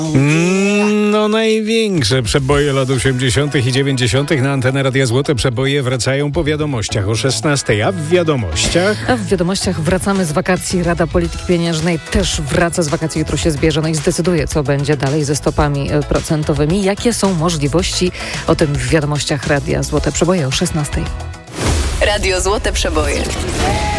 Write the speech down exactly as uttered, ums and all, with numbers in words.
No największe przeboje lat osiemdziesiątych i dziewięćdziesiątych na antenę Radia Złote Przeboje wracają po wiadomościach o szesnastej, a w wiadomościach... A w wiadomościach wracamy z wakacji. Rada Polityki Pieniężnej też wraca z wakacji, jutro się zbierze, no i zdecyduje, co będzie dalej ze stopami procentowymi. Jakie są możliwości? O tym w wiadomościach Radia Złote Przeboje o szesnastej. Radio Złote Przeboje.